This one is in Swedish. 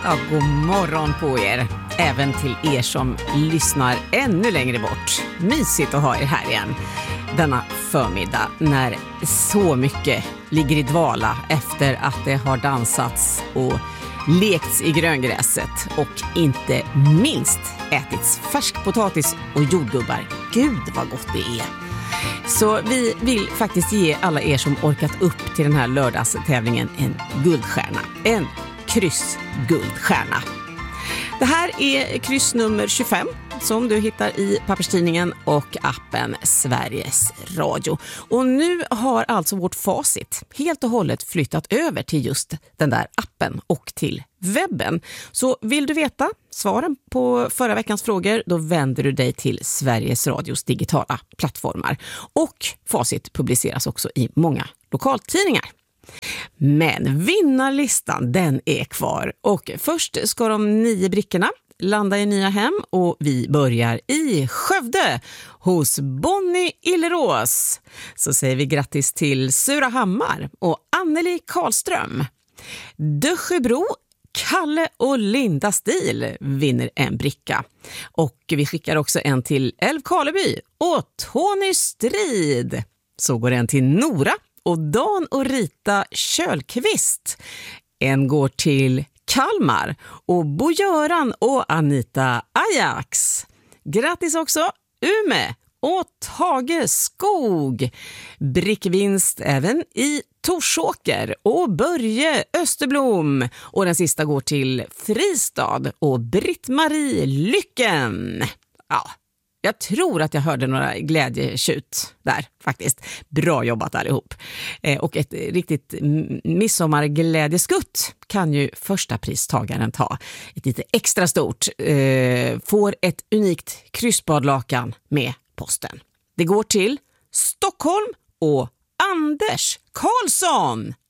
Ja, god morgon på er. Även till er som lyssnar ännu längre bort. Mysigt att ha er här igen. Denna förmiddag när så mycket ligger i dvala efter att det har dansats och lekts i gröngräset och inte minst ätits färskpotatis och jordgubbar. Gud vad gott det är. Så vi vill faktiskt ge alla er som orkat upp till den här lördagstävlingen en guldstjärna. En kryssguldstjärna. Det här är kryss nummer 25 som du hittar i papperstidningen och appen Sveriges Radio. Och nu har alltså vårt facit helt och hållet flyttat över till just den där appen och till webben. Så vill du veta svaren på förra veckans frågor, då vänder du dig till Sveriges Radios digitala plattformar. Och facit publiceras också i många lokaltidningar. Men vinnarlistan, den är kvar. Och först ska de 9 brickorna landa i nya hem och vi börjar i Skövde hos Bonnie Illerås. Så säger vi grattis till Surahammar och Anneli Karlström. Dösjebro, Kalle och Linda Stil vinner en bricka. Och vi skickar också en till Älvkarleby och Tony Strid. Så går en till Nora och Dan och Rita Kjölkvist. En går till Kalmar och Bo-Göran och Anita Ajax. Grattis också Ume och Tage Skog. Brickvinst även i Torsåker och Börje Österblom. Och den sista går till Fristad och Britt-Marie Lycken. Ja, jag tror att jag hörde några glädjetjut där faktiskt. Bra jobbat allihop. Och ett riktigt midsommarglädjeskutt kan ju första pristagaren ta. Ett lite extra stort. Får ett unikt kryssbadlakan med posten. Det går till Stockholm och Anders Karlsson.